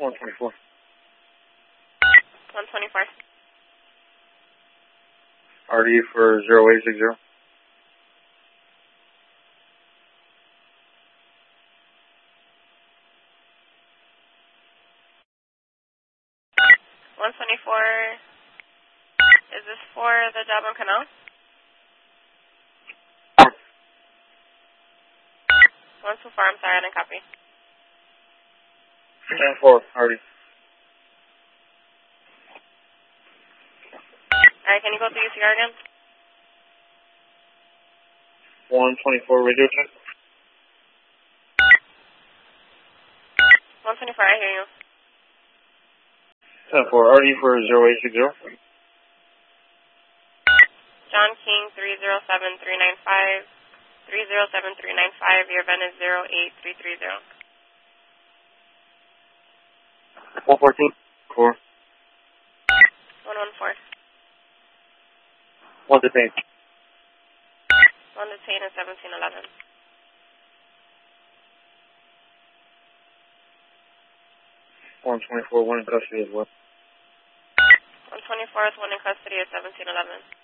124. 124. RD for 0860. 124. Is this for the job on Canal? 124, I'm sorry, I didn't copy. 10-4, RD. Alright, can you go through UCR again? 124, radio check. 124, I hear you. 10-4, RD for 0860. John King, 307395. 307395, your event is 08330. 114. 4. 114. 1 detained. 1 detained is 1711. 124, 1 in custody as well. 124 is 1 in custody at 1711.